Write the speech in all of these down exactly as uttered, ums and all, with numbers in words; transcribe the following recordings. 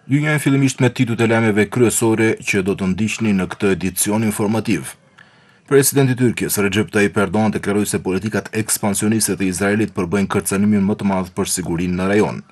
Ju njojnë fillimisht me titujt e lajmeve kryesore që do të ndiqni në këtë edicion informativ. Presidenti i Tyrkisë, Recep Tayyip Erdogan, deklaroi se politikat ekspansioniste të Izraelit përbëjnë kërcënimin më të madh për sigurinë në rajon.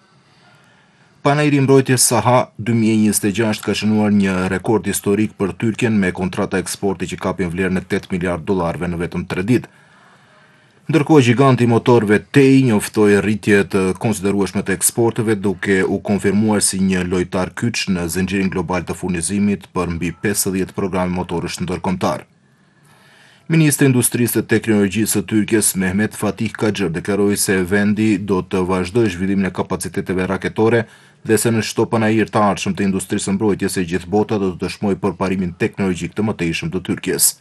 Panajri i mbrojtjes Saha dy mijë e njëzet e gjashtë ka shënuar një rekord historik për Tyrkjen me kontrata eksporti që kapin vlerën e tetë miliardë dollarëve në vetëm tre ditë. Ndërkohë, giganti i motorëve T E I njoftoi rritje të konsiderueshme të eksporteve, duke u konfirmuar si një lojtar kyç në zinxhirin global të furnizimit për mbi pesëdhjetë programe motorësh ndërkombëtar. Ministri i Industrisë dhe Teknologjisë së Tyrkisë, Mehmet Fatih Kacër, deklaroi se vendi do të vazhdojë zhvillimin e kapaciteteve raketore dhe se në çdo panajir të ardhshëm të industrisë së mbrojtjes e gjithë bota do të dëshmojë përparimin teknologjik të mëtejshëm të Tyrkisë.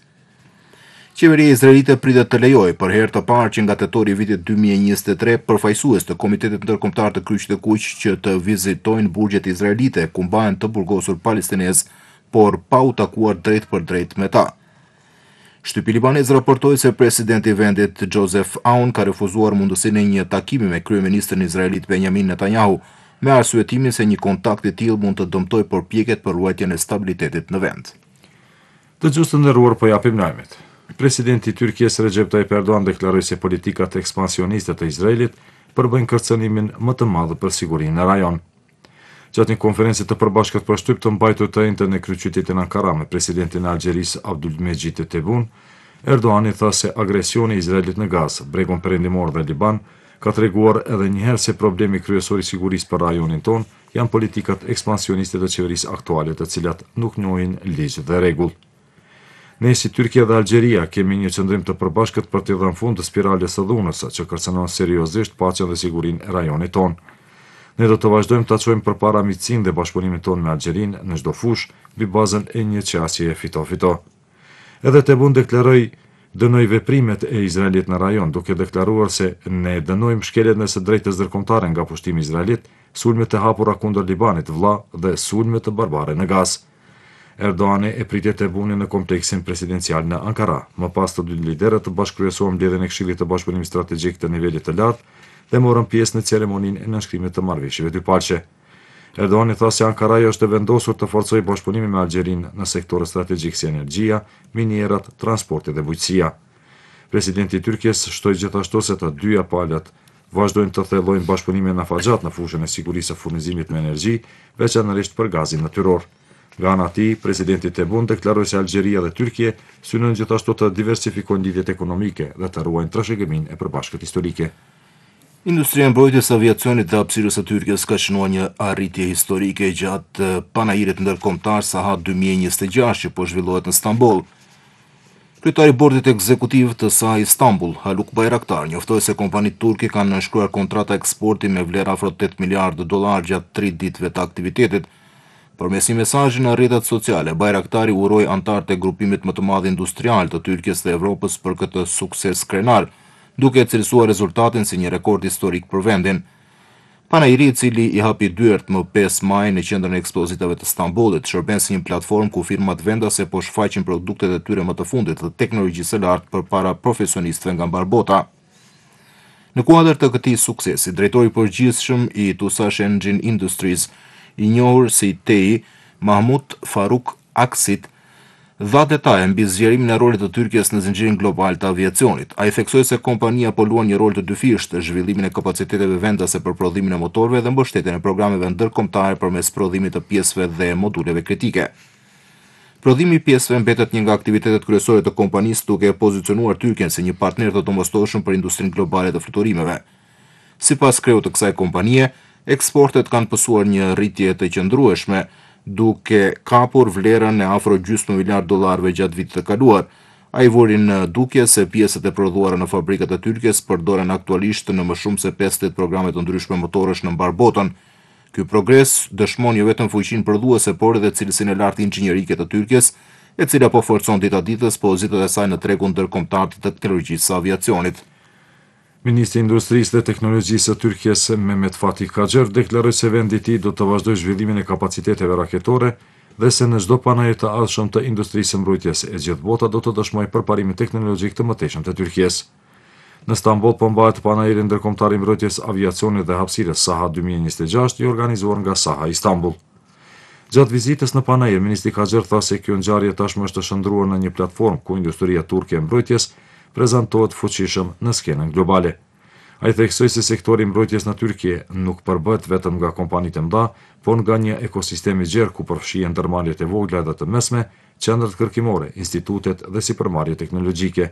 Qeveria izraelite pritet të lejojë për herë të parë që nga tetori i vitit dy mijë e njëzet e tre përfaqësues të Komitetit Ndërkombëtar të Kryqit të Kuq që të vizitojnë burgjet izraelite ku mbahen të burgosur palestinezë, por pa u takuar drejt për drejt me ta. Shtypi libanez raportoi se presidenti i vendit Joseph Aoun ka refuzuar mundësinë e një takimi me kryeministrin izraelit Benjamin Netanyahu, me arsyetimin se një kontakt i tillë mund të dëmtojë përpjekjet për ruajtjen e stabilitetit në vend. Dëgjues të nderuar, po japim lajmet. Presidenti i Tyrkisë Recep Tayyip Erdogan deklaroi se politikat ekspansioniste të Izraelit përbëjnë kërcënimin më të madh për sigurinë në rajon. Gjatë një konferencie të përbashkët për shtyp të mbajtur të njëjtën në kryeqytetin Ankara me presidentin e Algjerisë Abdulmejid Tebboune, Erdogan i tha se agresioni i Izraelit në Gazë, bregun perëndimor dhe Liban ka treguar edhe një herë se problemi kryesor i sigurisë për rajonin ton janë politikat ekspansioniste të qeverisë aktuale, të cilat nuk njohin ligj dhe rregull. Ne si Tyrkia dhe Algjeria kemi një qëndrim të përbashkët për të dhënë fund të spirales së dhunës që kërcënon seriozisht paqen dhe sigurinë e rajonit ton. Ne do të vazhdojmë të çojmë përpara miqësinë dhe bashkëpunimin ton me Algjerinë në çdo fushë mbi bazën e një qasjeje fito-fito. Edhe Tebboune deklaroi dënoi veprimet e Izraelit në rajon, duke deklaruar se ne dënojmë shkeljet nëse drejtës ndërkombëtare nga pushtimi izraelit, sulmet e hapura kundër Libanit, vëlla, dhe sulmet të barbare në Gazë. Erdogan e pritje Tebboune në kompleksin presidencial në Ankara. Më pas të dy liderët të bashkëkryesuan mbledhjen e Këshillit të Bashkëpunimit Strategjik të nivelit të lartë dhe morën pjesë në ceremoninë e nënshkrimit të marrëveshjeve dypaqe. Erdogan tha se Ankaraja është e vendosur të forcojë bashkëpunimin me Algjerinë në sektorë strategjik si energjia, minierat, transporti dhe bujqësia. Presidenti i Tyrkisë shtoi gjithashtu se të dyja palët vazhdojnë të thellojnë bashkëpunimin në Faxhat në fushën e sigurisë së furnizimit me energji, veçanërisht për gazin natyror. Nga ana e tij, presidenti Tebboune deklaroi se Algjeria dhe Tyrkia synojnë gjithashtu të diversifikojnë lidhjet ekonomike dhe të ruajnë trashëgiminë e përbashkët historike. Industria e mbrojtjes së aviacionit dhe hapësirës së Tyrkisë ka shënuar një arritje historike gjatë panajirit ndërkombëtar Saha dy mijë e njëzet e gjashtë që po zhvillohet në Stamboll. Kryetari i bordit ekzekutiv të Saha Istanbul, Haluk Bayraktar, njoftoi se kompanitë turke kanë nënshkruar kontrata eksporti me vlerë afro tetë miliardë dollar gjatë tre ditëve të aktivitetit. Përmes një mesazhi në rrjetet sociale, Bayraktari uroi anëtarët e grupimit më të madh industrial të Tyrkisë dhe Evropës për këtë sukses krenar, duke cilësuar rezultatin si një rekord historik për vendin. Panajiri, i cili i hapi dyert më pesë maj në qendrën e ekspozitave të Stambollit, shërben si një platformë ku firmat vendase po shfaqin produktet e tyre më të fundit të teknologjisë së lartë përpara profesionistëve nga mbar bota. Në kuadër të këtij suksesi, drejtori i përgjithshëm i Tusash Engine Industries, i njohur si T E I, Mahmut Faruk Aksit, dha detaje mbi zgjerimin e rolit të Tyrkisë në zinxhirin global të aviacionit. Ai theksoi se kompania po luan një rol të dyfishtë në zhvillimin e kapaciteteve vendase për prodhimin e motorëve dhe mbështetjen e programeve ndërkombëtare përmes prodhimit të pjesëve dhe moduleve kritike. Prodhimi i pjesëve mbetet një nga aktivitetet kryesore të kompanisë, duke pozicionuar Tyrkjen si një partner të domosdoshëm për industrinë globale të fluturimeve. Sipas kreut të kësaj kompanie, eksportet kanë pësuar një rritje të qëndrueshme, duke kapur vlerën e afro gjysmë miliard dollarëve gjatë vitit të kaluar. Ai vuri në dukje se pjesët e prodhuara në fabrikat e Tyrkisë përdoren aktualisht në më shumë se pesëdhjetë programe të ndryshme motorësh në mbar botën. Ky progres dëshmon jo vetëm fuqinë prodhuese, por edhe cilësinë e lartë inxhinierike të Tyrkisë, e cila po forcon ditë ditës pozitat e saj në tregun ndërkombëtar të teknologjisë së aviacionit. Ministri i Industrisë dhe Teknologjisë së Tyrkisë, Mehmet Fatih Kacër, deklaroi se vendi i tij do të vazhdojë zhvillimin e kapaciteteve raketore dhe se në çdo panajër të ardhshëm të industrisë së mbrojtjes e gjithë bota do të dëshmojë përparimin teknologjik të mëtejshëm të Tyrkisë. Në Stamboll po mbahet panajiri ndërkombëtar i mbrojtjes aviacionit dhe hapësirës Saha dy mijë e njëzet e gjashtë, i organizuar nga Saha Istanbul. Gjatë vizitës në Panajir, ministri Haxher tha se kjo ngjarje tashmë është shndruar në një platformë ku industria turke e mbrojtjes prezantohet fuqishëm në skenën globale. Ai theksoi se sektori i mbrojtjes në Turqi nuk përbëhet vetëm nga kompanitë e mëdha, por nga një ekosistem i gjerë ku përfshihen ndërmarrjet e vogla dhe të mesme, qendrat kërkimore, institutet dhe sipërmarrje teknologjike.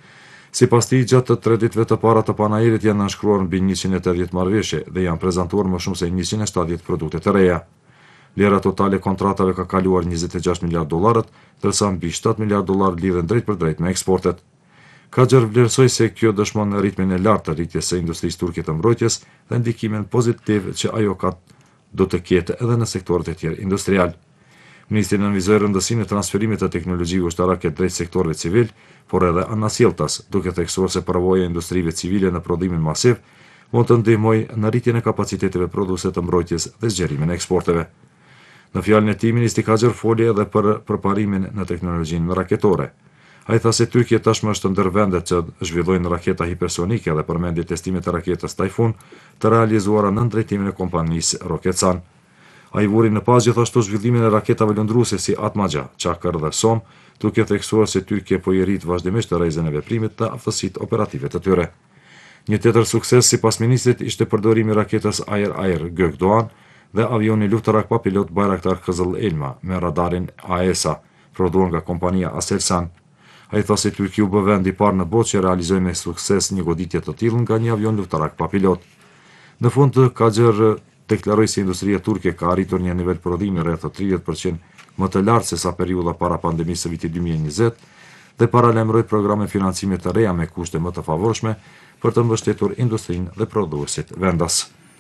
Sipas tij, gjatë të tre ditëve të para të Panajirit janë nënshkruar mbi njëqind e tetëdhjetë marrëveshje dhe janë prezantuar më shumë se njëqind e shtatëdhjetë produkte të reja. Vlera totale e kontratave ka kaluar njëzet e gjashtë miliardë dollarët, ndërsa mbi shtatë miliardë dollarë lidhen drejt për drejt me eksportet. Haxher vlerësoi se kjo dëshmon ritmin e lartë të rritjes së industrisë turke të mbrojtjes dhe ndikimin pozitiv që ajo ka do të ketë edhe në sektorët e tjerë industrial. Ministri nënvizoi rëndësinë e transferimit të teknologjive ushtarake drejt sektorëve civil, por edhe anasjelltas, duke theksuar se përvoja e industrive civile në prodhimin masiv mund të ndihmojë në rritjen e kapaciteteve prodhuese të mbrojtjes dhe zgjerimin e eksporteve. Në fjalën e tij, ministri Haxher foli edhe për përparimin në teknologjinë raketore. Ai tha se Turqia tashmë është ndër vendet që zhvillojnë raketa hipersonike dhe përmendi testimet e raketës Tajfun të realizuara në drejtimin e kompanisë Roketsan. Ai vuri në pas gjithashtu zhvillimin e raketave lëndruese si Atmaja, Çakër dhe Som, duke theksuar se Turqia po i rrit vazhdimisht rrezën e veprimit të aftësitë operative të tyre. Një tjetër sukses sipas ministrit ishte përdorimi i raketës Air-Air Gökdoğan dhe avioni luftarak pa pilot Bayraktar Kızıl Elma me radarin A E S A, prodhuar nga kompania Aselsan. Ai tha se Turqia u bë vendi i parë në botë që realizoi me sukses një goditje të tillë nga një avion luftarak pa pilot. Në fund, Haxher deklaroi se industria turke ka arritur një nivel prodhimi rreth tridhjetë përqind më të lartë se sa periudha para pandemisë së vitit dy mijë e njëzet dhe paralajmëroi programe financime të reja me kushte më të favorshme për të mbështetur industrinë dhe prodhuesit vendas.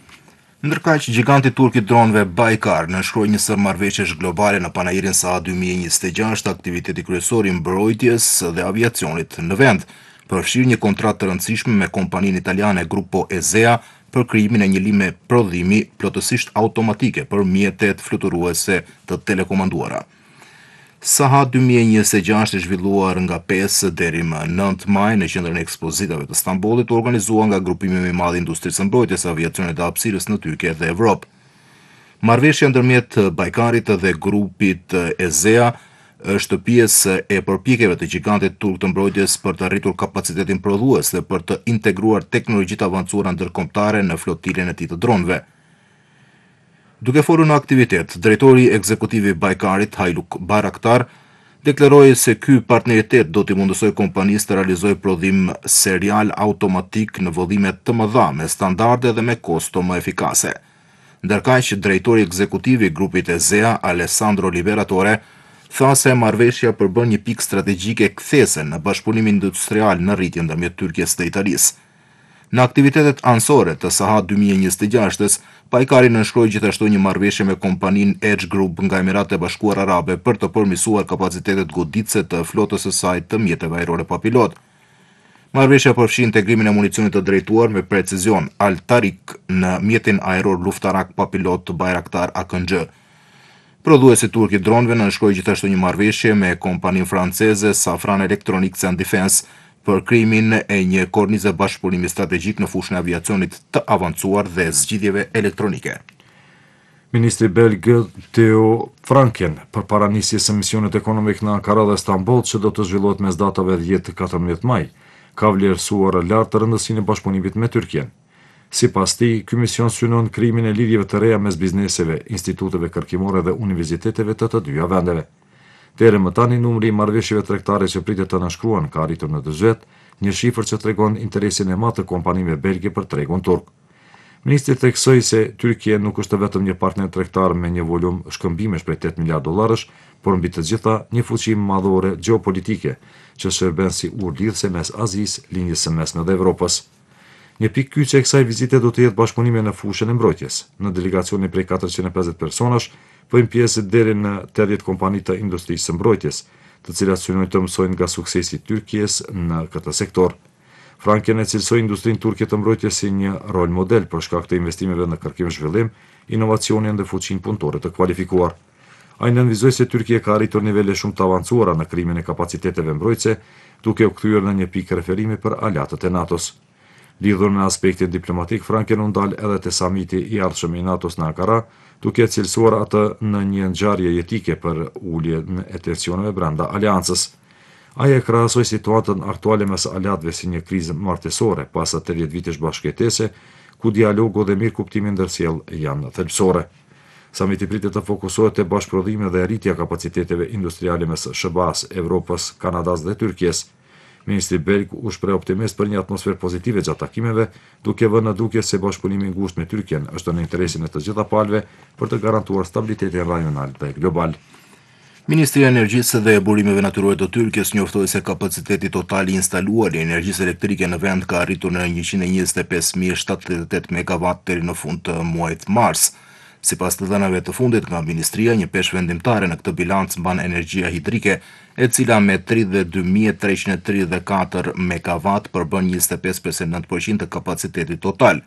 Ndërkaq, giganti turk i dronëve Baykar nënshkroi një sër marrëveshjesh globale në Panajirin Saha dy mijë e njëzet e gjashtë, aktiviteti kryesor i mbrojtjes dhe aviacionit në vend, përfshirë një kontratë të rëndësishme me kompaninë italiane Gruppo Ezea për krijimin e një linje prodhimi plotësisht automatike për mjetet fluturuese të telekomanduara. Saha dy mijë e njëzet e gjashtë e zhvilluar nga pesë deri më nëntë maj në qendrën e ekspozitave të Stambollit, organizuar nga grupimi më i madh i industrisë së mbrojtjes, aviacionit dhe hapësirës në Turqi dhe Evropë. Marrëveshja ndërmjet Baykarit dhe grupit Ezea është pjesë e përpjekjeve të gigantit turk të mbrojtjes për të arritur kapacitetin prodhues dhe për të integruar teknologjitë avancuara ndërkombëtare në flotilën e tij të dronëve. Duke folur në aktivitet, drejtori ekzekutiv i Baykarit, Hayluk Bayraktar, deklaroi se ky partneritet do t'i mundësojë kompanisë të realizojë prodhim serial automatik në vëllime të mëdha me standarde dhe me kosto më efikase. Ndërkaq, drejtori ekzekutiv i grupit Ezea, Alessandro Liberatore, tha se marrëveshja përbën një pikë strategjike kthese në bashkëpunimin industrial në rritje ndërmjet Turqisë dhe Italisë. Në aktivitetet anësore të Saha dy mijë e njëzet e gjashtës, Baykari nënshkroi gjithashtu një marrëveshje me kompaninë Edge Group nga Emiratet e Bashkuara Arabe për të përmirësuar kapacitetet goditëse të flotës së saj të mjeteve ajrore pa pilot. Marrëveshja përfshi integrimin e municionit të drejtuar me precizion Al-Tariq në mjetin ajror luftarak pa pilot të Bayraktar A K G. Prodhuesi turk i dronëve nënshkroi gjithashtu një marrëveshje me kompaninë franceze Safran Electronics and Defense për krijimin e një kornize bashkëpunimi strategjik në fushën e aviacionit të avancuar dhe zgjidhjeve elektronike. Ministri belg Theo Franken përpara nisjes së misionit ekonomik në Ankara dhe Stamboll, që do të zhvillohet mes datave dhjetë e katërmbëdhjetë maj, ka vlerësuar lart rëndësinë e bashkëpunimit me Turqinë. Sipas tij, ky mision synon krijimin e lidhjeve të reja mes bizneseve, instituteve kërkimore dhe universiteteve të të dyja vendeve. Deri më tani numri i marrëveshjeve tregtare që pritet të nënshkruhen ka arritur në dyzet, një shifër që tregon interesin e madh të kompanive belge për tregun turk. Ministri theksoi se Turqia nuk është vetëm një partner tregtar me një volum shkëmbimesh prej tetë miliardë dollarësh, por mbi të gjitha një fuqi madhore gjeopolitike që shërben si urlidhse mes Azisë, linjës së mesme dhe Evropës. Një pikë kyçe e kësaj vizite do të jetë bashkëpunimi në fushën e mbrojtjes. Në delegacionin prej katërqind e pesëdhjetë personash bëjnë pjesë deri në tetëdhjetë kompani të industrisë së mbrojtjes, të cilat synojnë të mësojnë nga suksesi i Turqisë në këtë sektor. Franken e cilësoi industrinë turke të mbrojtjes si një rol model për shkak të investimeve në kërkim zhvillim, inovacionin dhe fuqinë punëtore të kualifikuar. Ai nënvizoi se Turqia ka arritur nivele shumë të avancuara në krijimin e kapaciteteve mbrojtëse, duke u kthyer në një pikë referimi për aleatët e NATO-s. Lidhur me aspektin diplomatik, Franken u ndal edhe te samiti i ardhshëm i NATO-s në Ankara, duke cilësuar atë në një ngjarje jetike për uljen e tensioneve brenda aleancës. Ai e krahasoi situatën aktuale mes aleatëve si një krizë martësore pas tetëdhjetë vitesh bashkëjetese, ku dialogu dhe mirë kuptimi ndërsjell janë thelbësore. Samiti pritet të fokusohet te bashkëprodhimi dhe rritja kapaciteteve industriale mes S B A-s, Evropës, Kanadas dhe Tyrkisë. Ministri belg u shpreh optimist për një atmosferë pozitive gjatë takimeve, duke vënë në dukje se bashkëpunimi i ngushtë me Tyrkinë është në interesin e të gjitha palëve për të garantuar stabilitetin rajonal dhe global. Ministri i Energjisë dhe Burimeve Natyrore të Tyrkisë njoftoi se kapaciteti total i instaluar i energjisë elektrike në vend ka arritur në njëqind e njëzet e pesë mijë shtatëdhjetë e tetë megawatt deri në fund të muajit mars. Sipas të dhënave të fundit nga ministria, një peshë vendimtare në këtë bilanc mban energjia hidrike, e cila me tridhjetë e dy mijë treqind e tridhjetë e katër megawatt përbën njëzet e pesë përqind e nëntë përqind të kapacitetit total.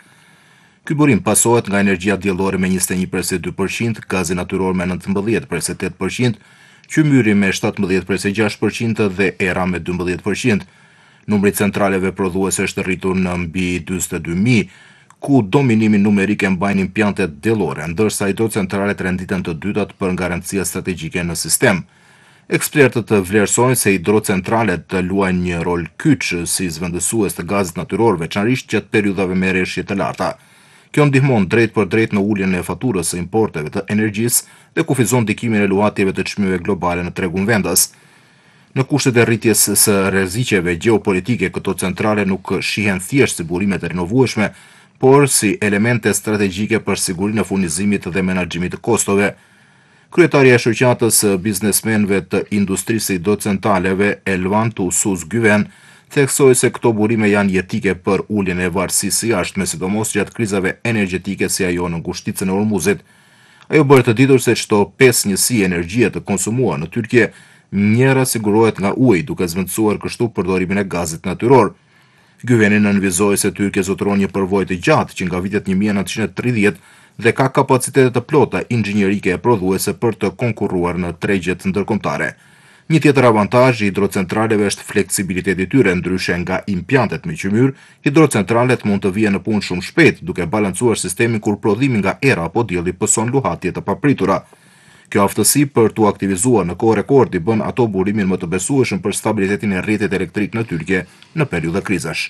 Ky burim pasohet nga energjia diellore me njëzet e një përqind e dy përqind, gazi natyror me nëntëmbëdhjetë përqind e tetë përqind, qymyri me shtatëmbëdhjetë përqind e gjashtë përqind dhe era me dymbëdhjetë përqind. Numri i centraleve prodhuese është rritur në mbi dyzet e dy mijë, ku dominimin numerik e mbajnë impjantet diellore, ndërsa hidrocentralet renditen të dytat për garancia strategjike në sistem. Ekspertët vlerësojnë se hidrocentralet të luajnë një rol kyç si zvendësues të gazit natyror, veçanërisht gjatë periudhave me rreshje të larta. Kjo ndihmon drejt për drejt në uljen e faturës së importeve të energjisë dhe kufizon ndikimin e luhatjeve të çmimeve globale në tregun vendas. Në kushtet e rritjes së rreziqeve gjeopolitike, këto centrale nuk shihen thjesht si burime të rinovueshme, por si elemente strategjike për sigurinë e furnizimit dhe menaxhimit të kostove. Kryetaria e shoqatës biznesmenëve të industrisë së hidrocentraleve, Elvan Tusuz Güven, theksoi se këto burime janë jetike për uljen e varësisë së jashtme, sidomos gjatë krizave energjetike si ajo në ngushticën e Ormuzit. Ajo bëri të ditur se çdo pesë njësi energjie të konsumuar në Tyrki, njëra sigurohet nga uji, duke zvendësuar kështu përdorimin e gazit natyror. Gyveni nënvizoi se Tyrkia zotëron një përvojë të gjatë që nga vitet një mijë e nëntëqind e tridhjetë dhe ka kapacitete të plota inxhinierike e prodhuese për të konkurruar në tregjet ndërkombëtare. Një tjetër avantazh i hidrocentraleve është fleksibiliteti i tyre, ndryshe nga impjantet me qymyr, hidrocentralet mund të vijnë në punë shumë shpejt, duke balancuar sistemin kur prodhimi nga era apo dielli pëson luhatje të papritura. Kjo aftësi për t'u aktivizuar në kohë rekordi bën ato burimin më të besueshëm për stabilitetin e rrjetit elektrik në Tyrki në periudha krizash.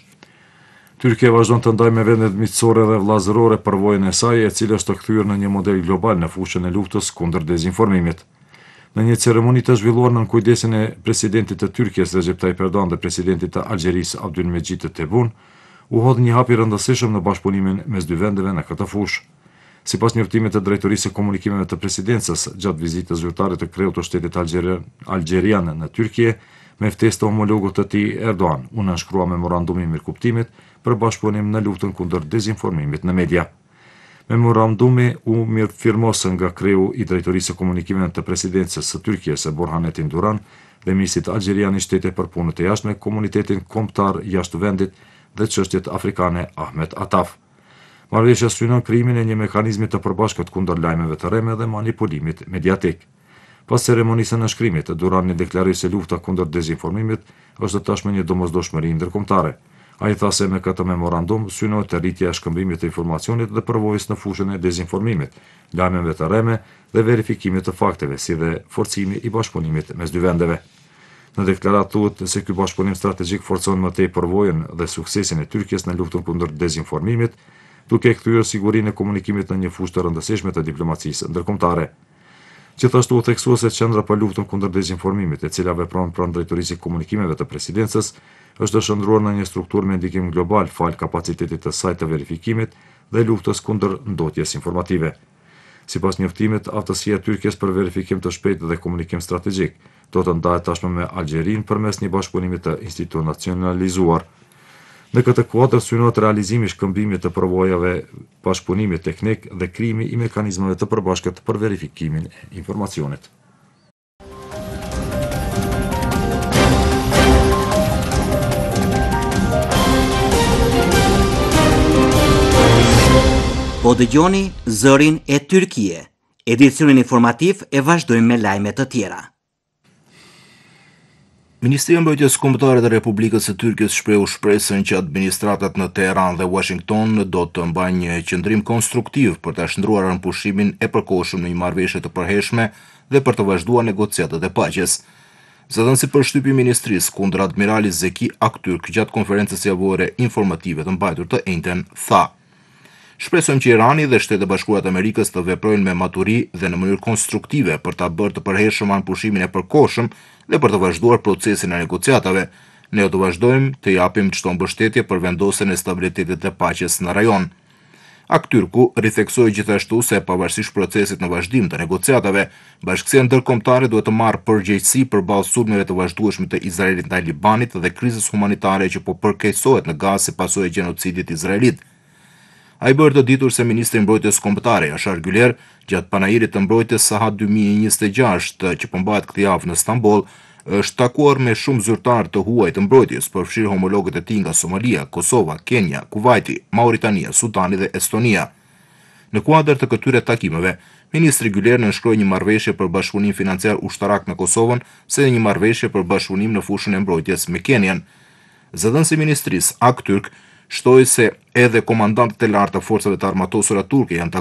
Tyrkia vazhdon të ndajë me vendet miqësore dhe vllazërore përvojën e saj, e cila është kthyer në një model global në fushën e luftës kundër dezinformimit. Në një ceremoni të zhvilluar në kujdesin e presidentit të Tyrkisë Recep Tayyip Erdogan dhe presidentit të Algjerisë Abdulmejid Tebboune, u hodh një hap i rëndësishëm në bashkëpunimin mes dy vendeve në këtë fushë. Sipas njoftimit të drejtorisë së komunikimeve të presidencës gjatë vizitës zyrtare të kreut të shtetit algjerian, algjerian në Tyrkie, me ftesë të homologut të tij Erdogan, u nënshkrua memorandumi i mirëkuptimit për bashkëpunim në luftën kundër dezinformimit në media. Memorandumi u mirëfirmos nga kreu i drejtorisë së komunikimeve të presidencës së Tyrkisë Burhanetin Duran dhe ministrit algjerian i shtetit për punët e jashtme, komunitetin kombëtar jashtë vendit dhe çështjet afrikane Ahmet Ataf. Marrëveshja synon krijimin e një mekanizmi të përbashkët kundër lajmeve të rreme dhe manipulimit mediatik. Pas ceremonisë së nënshkrimit, Durani deklaroi se lufta kundër dezinformimit është tashmë një domosdoshmëri ndërkombëtare. Ai tha se me këtë memorandum synohet rritja e shkëmbimit të informacionit dhe përvojës në fushën e dezinformimit, lajmeve të rreme dhe verifikimit të fakteve, si dhe forcimi i bashkëpunimit mes dy vendeve. Në deklaratë thuhet se ky bashkëpunim strategjik forcon më tej përvojën dhe suksesin e Tyrkisë në luftën kundër dezinformimit, duke kthyer sigurinë e komunikimit në një fushë të rëndësishme të diplomacisë ndërkombëtare. Gjithashtu u theksua se qendra për luftën kundër dezinformimit, e cila vepron pranë drejtorisë së komunikimeve të presidencës, është shndruar në një strukturë me ndikim global fal kapacitetit të saj të verifikimit dhe luftës kundër ndotjes informative. Sipas njoftimit, aftësia e Tyrkisë për verifikim të shpejtë dhe komunikim strategjik do të ndahet tashmë me Algjerinë përmes një bashkëpunimi të institucionalizuar. Në këtë kuadër synohet realizimi i shkëmbimit të përvojave, bashkëpunimit teknik dhe krijimi i mekanizmave të përbashkët për verifikimin e informacionit. Po dëgjoni Zërin e Tyrkie. Edicionin informativ e vazhdojmë me lajme të tjera. Ministria e Mbrojtjes Kombëtare të Republikës së Turqisë shprehu shpresën që administratat në Teheran dhe Washington do të mbajnë një qëndrim konstruktiv për ta shndruar rënpushimin e përkohshëm në një marrëveshje të përhershme dhe për të vazhduar negociatat e paqes. Zëdhënësi për shtypi i ministrisë kundër admiralit Zeki Aktürk gjatë konferencës javore informative të mbajtur të njëjtën tha: "Shpresojmë që Irani dhe Shtetet e Bashkuara të Amerikës të veprojnë me maturi dhe në mënyrë konstruktive për ta bërë të përhershëm anëpushrimin e përkohshëm dhe për të vazhduar procesin e negociatave. Ne do të vazhdojmë të japim çdo mbështetje për vendosjen e stabilitetit dhe paqes në rajon." Aktyrku ritheksoi gjithashtu se pavarësisht procesit në vazhdim të negociatave, bashkësia ndërkombëtare duhet të marrë përgjegjësi përballë sulmeve të vazhdueshme të Izraelit ndaj Libanit dhe krizës humanitare që po përkeqësohet në Gazë si pasojë e gjenocidit izraelit. Ai bërë të ditur se ministri i Mbrojtjes Kombëtare Yashar Güler, gjatë panajirit të mbrojtjes Saha dy mijë e njëzet e gjashtë që po mbahet këtë javë në Stamboll, është takuar me shumë zyrtarë të huaj të mbrojtjes, përfshirë homologët e tij nga Somalia, Kosova, Kenya, Kuvajti, Mauritania, Sudani dhe Estonia. Në kuadër të këtyre takimeve, ministri Güler nënshkroi një marrëveshje për bashkëpunim financiar ushtarak në Kosovën, si dhe një marrëveshje për bashkëpunim në fushën e mbrojtjes me Kenyan. Zëdhënësi i ministrisë Aktürk shtoi se edhe komandantët e lartë të forcave të armatosura turke janë